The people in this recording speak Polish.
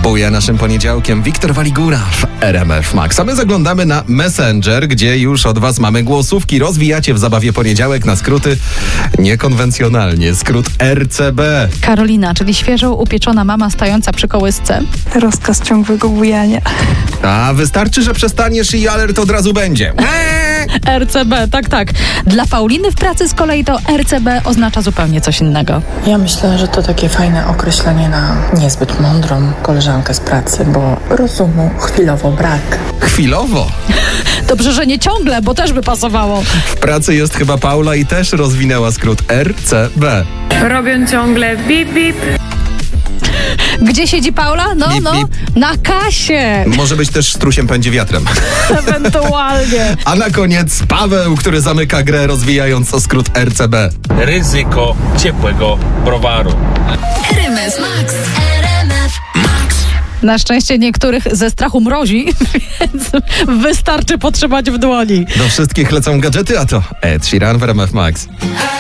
Buja naszym poniedziałkiem Wiktor Waligura w RMF Max. A my zaglądamy na Messenger, gdzie już od was mamy głosówki. Rozwijacie w zabawie poniedziałek na skróty niekonwencjonalnie. Skrót RCB. Karolina, czyli świeżo upieczona mama stająca przy kołysce. Rozkaz ciągłego bujania. A wystarczy, że przestaniesz i alert od razu będzie. RCB, tak. Dla Pauliny w pracy z kolei to RCB oznacza zupełnie coś innego. Ja myślę, że to takie fajne określenie na niezbyt mądrą koleżankę z pracy, bo rozumu chwilowo brak. Chwilowo. Dobrze, że nie ciągle, bo też by pasowało. W pracy jest chyba Paula i też rozwinęła skrót RCB. Robią ciągle bip, bip. Gdzie siedzi Paula? Bip, bip. Na kasie. Może być też strusiem pędzi wiatrem. Ewentualnie. A na koniec Paweł, który zamyka grę rozwijając o skrót RCB. Ryzyko ciepłego browaru. RMF Max. RMF Max. Na szczęście niektórych ze strachu mrozi, więc wystarczy potrzymać w dłoni. Do wszystkich lecą gadżety, a to Ed Sheeran w RMF Max.